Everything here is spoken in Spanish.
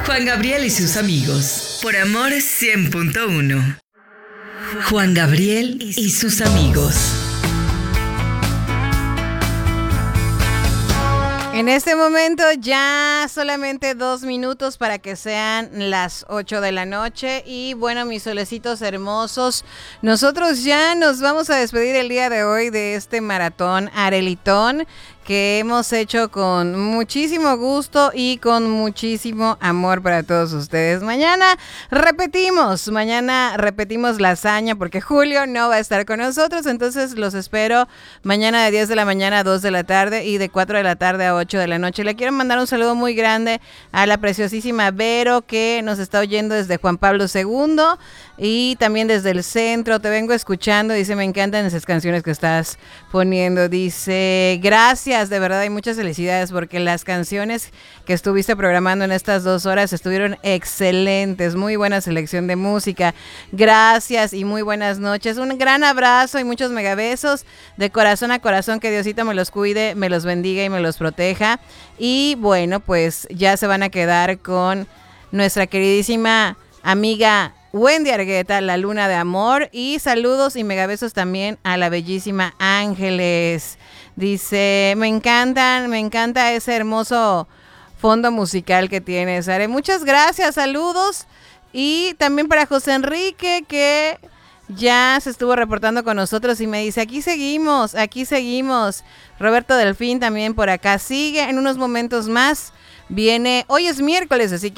Juan Gabriel y sus amigos. Por Amor 100.1. Juan Gabriel y sus amigos. En este momento ya solamente 2 minutos para que sean las 8 de la noche. Y bueno, mis solecitos hermosos, nosotros ya nos vamos a despedir el día de hoy de este maratón Arelitón que hemos hecho con muchísimo gusto y con muchísimo amor para todos ustedes. Mañana repetimos la hazaña porque Julio no va a estar con nosotros, entonces los espero mañana de 10 de la mañana a 2 de la tarde y de 4 de la tarde a 8 de la noche. Le quiero mandar un saludo muy grande a la preciosísima Vero que nos está oyendo desde Juan Pablo II y también desde el centro. Te vengo escuchando, dice, me encantan esas canciones que estás poniendo, dice, gracias, de verdad, y muchas felicidades porque las canciones que estuviste programando en estas 2 horas estuvieron excelentes, muy buena selección de música, gracias y muy buenas noches, un gran abrazo y muchos megabesos de corazón a corazón, que Diosito me los cuide, me los bendiga y me los proteja. Y bueno, pues ya se van a quedar con nuestra queridísima amiga Wendy Argueta, la luna de amor, y saludos y megabesos también a la bellísima Ángeles. Dice, me encanta ese hermoso fondo musical que tienes, Are. Muchas gracias, saludos. Y también para José Enrique, que ya se estuvo reportando con nosotros y me dice, aquí seguimos. Roberto Delfín también por acá sigue. En unos momentos más viene, hoy es miércoles, así